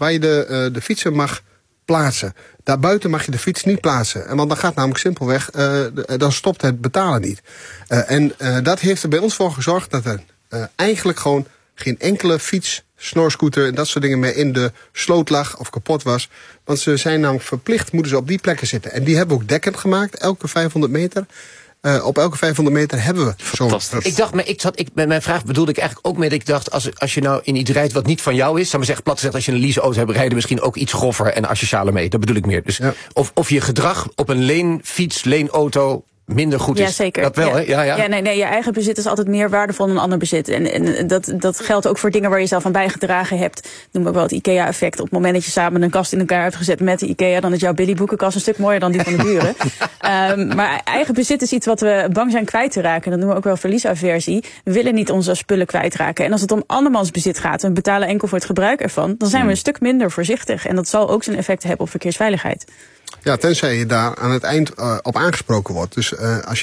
waar je de fietsen mag plaatsen. Daarbuiten mag je de fiets niet plaatsen. Want dan gaat namelijk simpelweg, dan stopt het betalen niet. Dat heeft er bij ons voor gezorgd dat er eigenlijk gewoon geen enkele fiets, snorscooter en dat soort dingen meer in de sloot lag of kapot was. Want ze zijn namelijk verplicht, moeten ze op die plekken zitten. En die hebben we ook dekkend gemaakt, elke 500 meter. Op elke 500 meter hebben we zo'n... Ik dacht, met mijn vraag bedoelde ik eigenlijk ook mee dat ik dacht, als je nou in iets rijdt wat niet van jou is, zou maar zeggen, plat gezegd, als je een leaseauto hebt, rijden misschien ook iets grover en asocialer mee. Dat bedoel ik meer. Dus of je gedrag op een leenfiets, leenauto minder goed is. Ja, zeker. Dat wel, hè? Ja. Nee, je eigen bezit is altijd meer waardevol dan een ander bezit. En dat geldt ook voor dingen waar je zelf aan bijgedragen hebt. Noem ook wel het IKEA-effect. Op het moment dat je samen een kast in elkaar hebt gezet met de IKEA, dan is jouw Billy boekenkast een stuk mooier dan die van de buren. Maar eigen bezit is iets wat we bang zijn kwijt te raken. Dat noemen we ook wel verliesaversie. We willen niet onze spullen kwijtraken. En als het om andermans bezit gaat en we betalen enkel voor het gebruik ervan, dan zijn we een stuk minder voorzichtig. En dat zal ook zijn effect hebben op verkeersveiligheid. Ja, tenzij je daar aan het eind op aangesproken wordt. Dus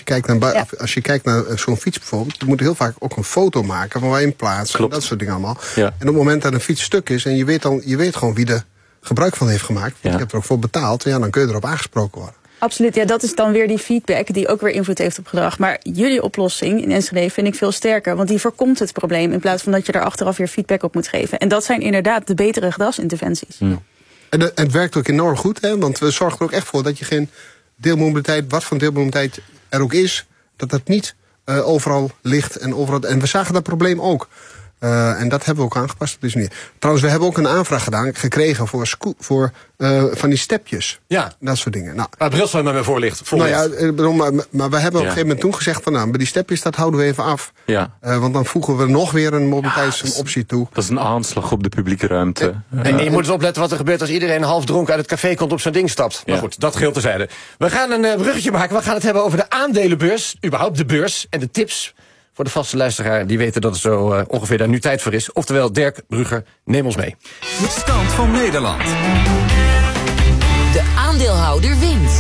als je kijkt naar zo'n fiets bijvoorbeeld, je moet heel vaak ook een foto maken van waar je hem plaatst. En dat soort dingen allemaal. Ja. En op het moment dat een fiets stuk is en je weet gewoon wie er gebruik van heeft gemaakt, je hebt er ook voor betaald, dan kun je erop aangesproken worden. Absoluut, ja, dat is dan weer die feedback die ook weer invloed heeft op gedrag. Maar jullie oplossing in Enschede vind ik veel sterker, want die voorkomt het probleem in plaats van dat je er achteraf weer feedback op moet geven. En dat zijn inderdaad de betere gedragsinterventies. En het werkt ook enorm goed, hè, want we zorgen er ook echt voor dat je geen deelmobiliteit, wat voor deelmobiliteit er ook is, dat niet overal ligt en overal. En we zagen dat probleem ook. En dat hebben we ook aangepast op deze manier. Trouwens, we hebben ook een aanvraag gekregen voor van die stepjes. Ja. Dat soort dingen. Nou, waar Brilswijn met mij voor ligt. Maar we hebben op een gegeven moment toen gezegd van, bij die stepjes, dat houden we even af. Ja. Want dan voegen we nog weer een mobiliteitsoptie toe. Dat is een aanslag op de publieke ruimte. En je moet eens opletten wat er gebeurt als iedereen half dronken uit het café komt op zo'n ding stapt. Maar goed, dat geldt terzijde. We gaan een bruggetje maken. We gaan het hebben over de aandelenbeurs. Überhaupt de beurs en de tips. Voor de vaste luisteraar, die weten dat het zo ongeveer daar nu tijd voor is. Oftewel, Dirk Brugger, neem ons mee. De stand van Nederland. De aandeelhouder wint.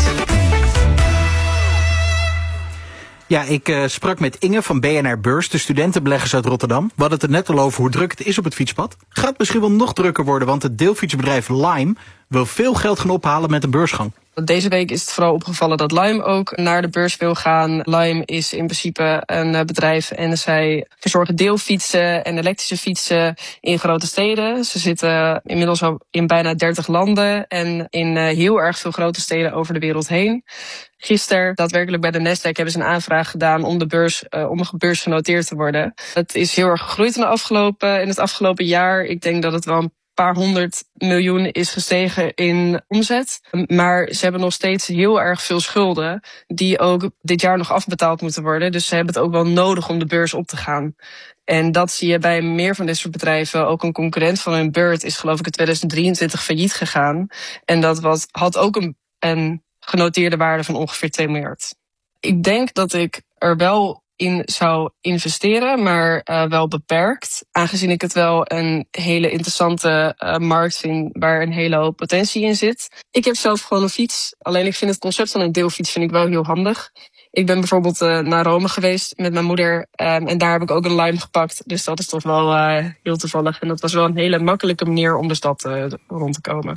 Ja, ik sprak met Inge van BNR Beurs, de studentenbeleggers uit Rotterdam. We hadden het er net al over hoe druk het is op het fietspad. Gaat misschien wel nog drukker worden, want het deelfietsbedrijf Lime wil veel geld gaan ophalen met een beursgang. Deze week is het vooral opgevallen dat Lime ook naar de beurs wil gaan. Lime is in principe een bedrijf en zij verzorgen deelfietsen en elektrische fietsen in grote steden. Ze zitten inmiddels al in bijna 30 landen en in heel erg veel grote steden over de wereld heen. Gisteren, daadwerkelijk bij de Nasdaq, hebben ze een aanvraag gedaan om om beurs genoteerd te worden. Het is heel erg gegroeid in het afgelopen jaar. Ik denk dat het wel een paar 100 miljoen is gestegen in omzet. Maar ze hebben nog steeds heel erg veel schulden die ook dit jaar nog afbetaald moeten worden. Dus ze hebben het ook wel nodig om de beurs op te gaan. En dat zie je bij meer van dit soort bedrijven. Ook een concurrent van hun, Bird, is geloof ik in 2023 failliet gegaan. En dat had ook een genoteerde waarde van ongeveer 2 miljard. Ik denk dat ik er wel in zou investeren, maar wel beperkt. Aangezien ik het wel een hele interessante markt vind waar een hele hoop potentie in zit. Ik heb zelf gewoon een fiets. Alleen ik vind het concept van een deelfiets vind ik wel heel handig. Ik ben bijvoorbeeld naar Rome geweest met mijn moeder en daar heb ik ook een Lime gepakt. Dus dat is toch wel heel toevallig. En dat was wel een hele makkelijke manier om de stad rond te komen.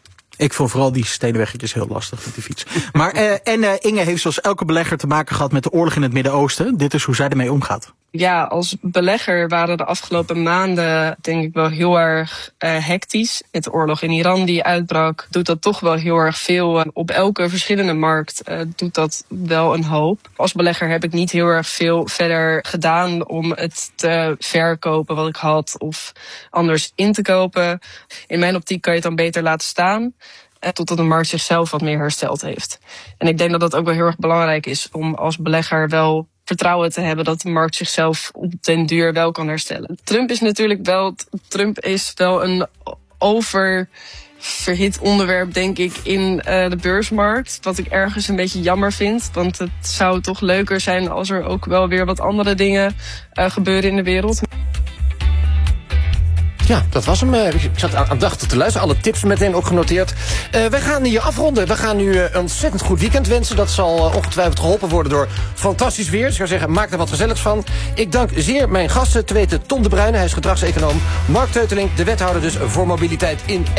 Ik vond vooral die stedenweggetjes heel lastig met die fiets. Maar Inge heeft zoals elke belegger te maken gehad met de oorlog in het Midden-Oosten. Dit is hoe zij ermee omgaat. Ja, als belegger waren de afgelopen maanden denk ik wel heel erg hectisch. Met de oorlog in Iran die uitbrak, doet dat toch wel heel erg veel. Op elke verschillende markt doet dat wel een hoop. Als belegger heb ik niet heel erg veel verder gedaan om het te verkopen wat ik had of anders in te kopen. In mijn optiek kan je het dan beter laten staan. Totdat de markt zichzelf wat meer hersteld heeft. En ik denk dat dat ook wel heel erg belangrijk is om als belegger wel vertrouwen te hebben dat de markt zichzelf op den duur wel kan herstellen. Trump is wel een oververhit onderwerp, denk ik, in de beursmarkt. Wat ik ergens een beetje jammer vind. Want het zou toch leuker zijn als er ook wel weer wat andere dingen gebeuren in de wereld. Ja, dat was hem. Ik zat aandachtig te luisteren. Alle tips meteen ook genoteerd. Wij gaan hier afronden. We gaan nu een ontzettend goed weekend wensen. Dat zal ongetwijfeld geholpen worden door fantastisch weer. Dus ik zou zeggen, maak er wat gezelligs van. Ik dank zeer mijn gasten. Te weten Tom de Bruyne, hij is gedragseconoom. Mark Teuteling, de wethouder dus voor mobiliteit in